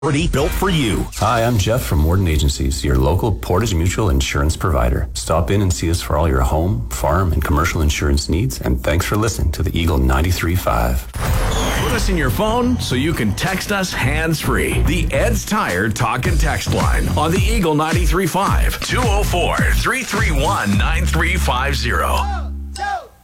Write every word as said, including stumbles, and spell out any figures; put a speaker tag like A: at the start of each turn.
A: Already built for you.
B: Hi, I'm Jeff from Warden Agencies, your local Portage Mutual insurance provider. Stop in and see us for all your home, farm, and commercial insurance needs, and thanks for listening to the Eagle ninety-three point five.
A: Put us in your phone so you can text us hands-free. The Ed's Tire Talk and Text line on the Eagle ninety-three point five, two oh four, three three one, nine three five zero.